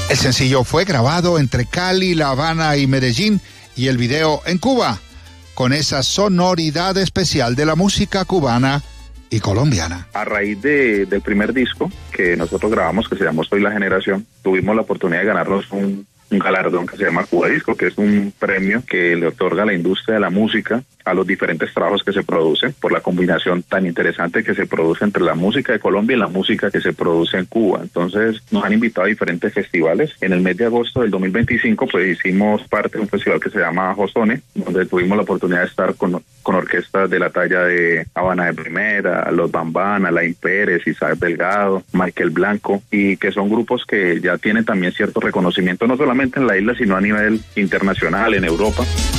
El sencillo fue grabado entre Cali, La Habana y Medellín y el video en Cuba, con esa sonoridad especial de la música cubana y colombiana. A raíz del primer disco que nosotros grabamos, que se llamó Soy la Generación, tuvimos la oportunidad de ganarnos un galardón que se llama Cuba Disco, que es un premio que le otorga a la industria de la música a los diferentes trabajos que se producen por la combinación tan interesante que se produce entre la música de Colombia y la música que se produce en Cuba. Entonces nos han invitado a diferentes festivales. En el mes de agosto del 2025 pues hicimos parte de un festival que se llama Josone, donde tuvimos la oportunidad de estar con orquestas de la talla de Habana de Primera, Los Bambán, Alain Pérez, Isaac Delgado, Michael Blanco, y que son grupos que ya tienen también cierto reconocimiento no solamente en la isla sino a nivel internacional, en Europa.